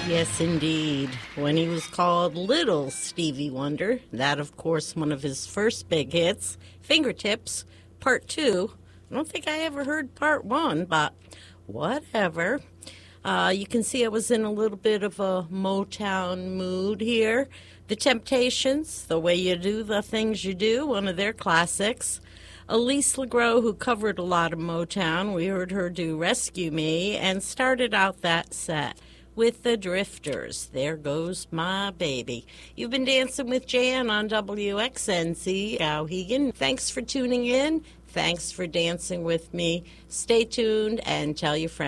Yes, indeed. When he was called Little Stevie Wonder, that, of course, one of his first big hits, Fingertips, Part 2. I don't think I ever heard Part 1, but whatever. You can see I was in a little bit of a Motown mood here. The Temptations, The Way You Do the Things You Do, one of their classics. Elise LeGros, who covered a lot of Motown, we heard her do Rescue Me, and started out that set with the Drifters. There Goes My Baby. You've been dancing with Jan on WXNC Skowhegan. Thanks for tuning in. Thanks for dancing with me. Stay tuned and tell your friends.